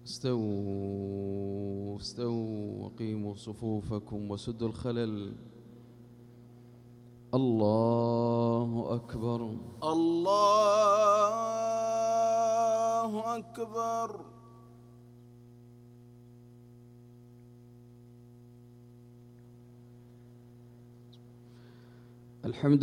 استووا وقيموا صفوفكم وسدوا الخلل. الله أكبر. الله أكبر. الحمد